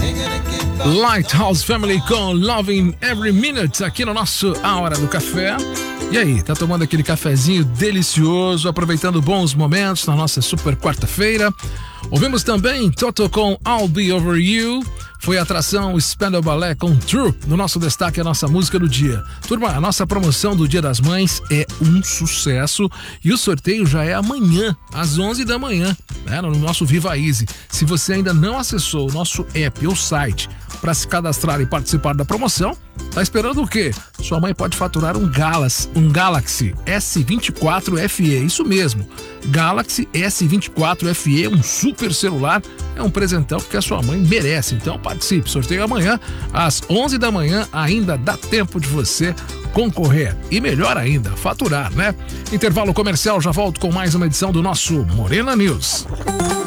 Lighthouse Family com Loving Every Minute aqui no nosso A Hora do Café. E aí, tá tomando aquele cafezinho delicioso, aproveitando bons momentos na nossa super quarta-feira? Ouvimos também Toto com I'll Be Over You. Foi a atração Spandau Ballet com True. No nosso destaque, a nossa música do dia. Turma, a nossa promoção do Dia das Mães é um sucesso e o sorteio já é amanhã, às 11 da manhã, né, no nosso Viva Easy. Se você ainda não acessou o nosso app ou site para se cadastrar e participar da promoção, tá esperando o quê? Sua mãe pode faturar um Galaxy S24 FE, isso mesmo. Galaxy S24 FE, um super celular, é um presentão que a sua mãe merece. Então participe, sorteio amanhã às 11 da manhã, ainda dá tempo de você concorrer e melhor ainda, faturar, né? Intervalo comercial, já volto com mais uma edição do nosso Morena News.